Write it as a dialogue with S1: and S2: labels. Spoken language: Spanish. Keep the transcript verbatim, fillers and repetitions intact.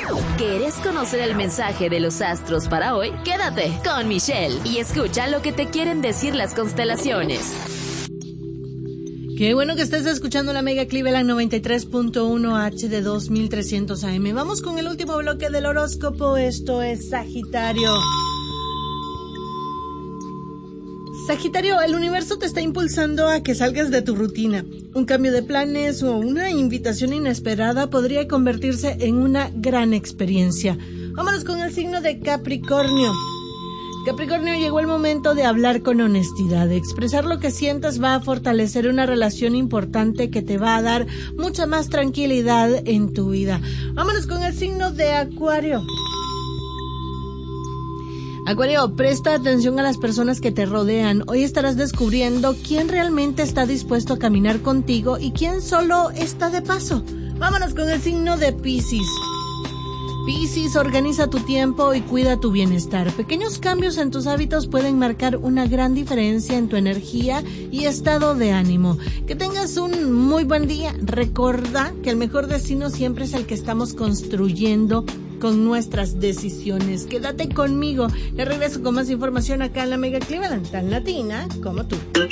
S1: ¿Quieres conocer el mensaje de los astros para hoy? Quédate con Michelle y escucha lo que te quieren decir las constelaciones.
S2: Qué bueno que estés escuchando la Mega Cleveland noventa y tres punto uno H de dos mil trescientos A M. Vamos con el último bloque del horóscopo. Esto es Sagitario. Sagitario, el universo te está impulsando a que salgas de tu rutina. Un cambio de planes o una invitación inesperada podría convertirse en una gran experiencia. Vámonos con el signo de Capricornio. Capricornio, llegó el momento de hablar con honestidad. Expresar lo que sientas va a fortalecer una relación importante que te va a dar mucha más tranquilidad en tu vida. Vámonos con el signo de Acuario. Acuario, presta atención a las personas que te rodean. Hoy estarás descubriendo quién realmente está dispuesto a caminar contigo y quién solo está de paso. Vámonos con el signo de Piscis. Piscis, organiza tu tiempo y cuida tu bienestar. Pequeños cambios en tus hábitos pueden marcar una gran diferencia en tu energía y estado de ánimo. Que tengas un muy buen día. Recuerda que el mejor destino siempre es el que estamos construyendo con nuestras decisiones. Quédate conmigo. Le regreso con más información acá en la Mega Cleveland, tan latina como tú.